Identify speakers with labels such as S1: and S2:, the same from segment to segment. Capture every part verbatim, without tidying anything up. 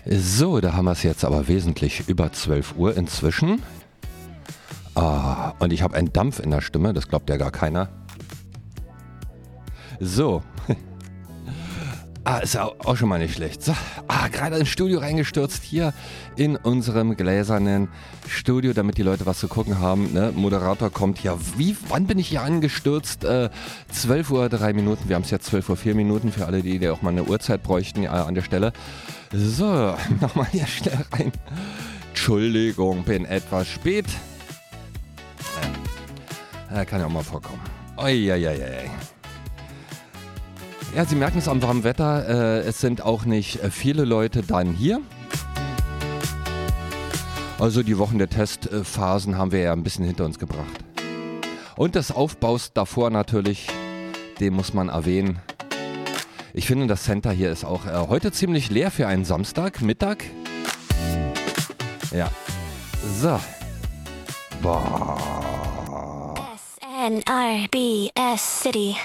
S1: So, da haben wir es jetzt aber wesentlich über zwölf Uhr inzwischen. Ah, und ich habe einen Dampf in der Stimme, das glaubt ja gar keiner. So. Ah, ist ja auch schon mal nicht schlecht. So. Ah, gerade ins Studio reingestürzt, hier in unserem gläsernen Studio, damit die Leute was zu gucken haben. Ne? Moderator kommt hier. Wie, wann bin ich hier angestürzt? Äh, zwölf Uhr drei Minuten. Wir haben es jetzt zwölf Uhr vier Minuten für alle, die, die auch mal eine Uhrzeit bräuchten ja, an der Stelle. So, nochmal hier schnell rein. Entschuldigung, bin etwas spät. Ja, kann ja auch mal vorkommen. Uiuiui. Ja, Sie merken es am warmen Wetter, äh, es sind auch nicht äh, viele Leute dann hier. Also die Wochen der Testphasen haben wir ja ein bisschen hinter uns gebracht. Und des Aufbaus davor natürlich, den muss man erwähnen. Ich finde, das Center hier ist auch äh, heute ziemlich leer für einen Samstagmittag. Ja. So. Boah.
S2: S N R B S City.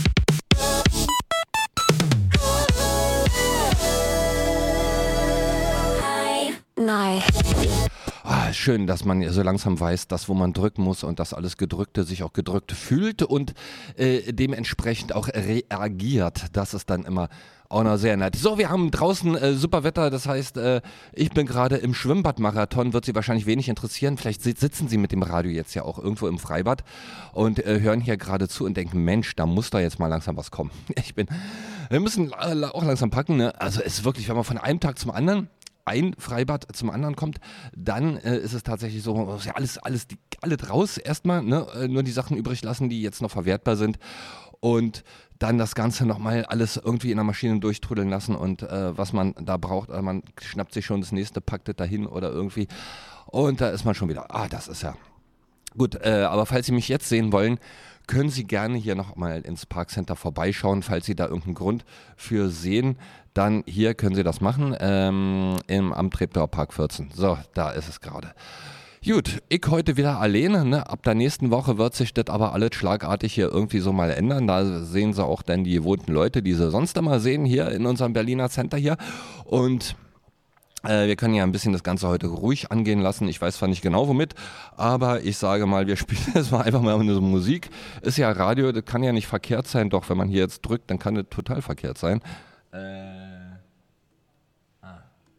S2: Nein.
S1: Ah, schön, dass man so langsam weiß, dass wo man drücken muss und dass alles Gedrückte sich auch gedrückt fühlt und äh, dementsprechend auch reagiert. Das ist dann immer auch noch sehr nett. So, wir haben draußen äh, super Wetter, das heißt, äh, ich bin gerade im Schwimmbadmarathon, wird Sie wahrscheinlich wenig interessieren. Vielleicht sitzen Sie mit dem Radio jetzt ja auch irgendwo im Freibad und äh, hören hier gerade zu und denken, Mensch, da muss da jetzt mal langsam was kommen. Ich bin, wir müssen äh, auch langsam packen, ne? Also es ist wirklich, wenn man von einem Tag zum anderen ein Freibad zum anderen kommt, dann äh, ist es tatsächlich so, ja, alles, alles, die, alle raus erstmal, ne? äh, nur die Sachen übrig lassen, die jetzt noch verwertbar sind und dann das Ganze nochmal alles irgendwie in der Maschine durchtrudeln lassen und äh, was man da braucht, äh, man schnappt sich schon das nächste, packt es dahin oder irgendwie und da ist man schon wieder, ah, das ist ja gut, äh, aber falls Sie mich jetzt sehen wollen, können Sie gerne hier nochmal ins Parkcenter vorbeischauen, falls Sie da irgendeinen Grund für sehen, dann hier können Sie das machen, ähm, im, am Treptower Park vierzehn. So, da ist es gerade. Gut, ich heute wieder alleine, ne? Ab der nächsten Woche wird sich das aber alles schlagartig hier irgendwie so mal ändern. Da sehen Sie auch dann die gewohnten Leute, die Sie sonst immer sehen hier in unserem Berliner Center hier. Und äh, wir können ja ein bisschen das Ganze heute ruhig angehen lassen. Ich weiß zwar nicht genau womit, aber ich sage mal, wir spielen jetzt mal einfach mal eine Musik. Ist ja Radio, das kann ja nicht verkehrt sein, doch wenn man hier jetzt drückt, dann kann das total verkehrt sein. Äh, ah.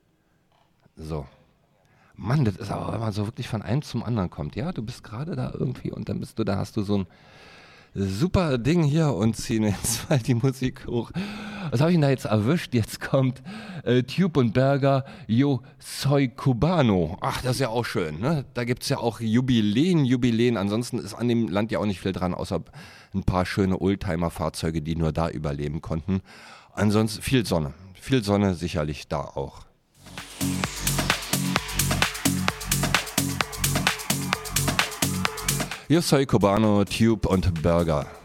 S1: So. Mann, das ist aber, wenn man so wirklich von einem zum anderen kommt. Ja, du bist gerade da irgendwie und dann bist du, da hast du so ein super Ding hier und ziehen jetzt mal die Musik hoch. Was habe ich denn da jetzt erwischt? Jetzt kommt äh, Tube und Berger, Yo Soy Cubano. Ach, das ist ja auch schön, ne? Da gibt es ja auch Jubiläen, Jubiläen. Ansonsten ist an dem Land ja auch nicht viel dran, außer ein paar schöne Oldtimer-Fahrzeuge, die nur da überleben konnten. Ansonsten viel Sonne. Viel Sonne sicherlich da auch. Yo Soy Cubano, Tube und Berger.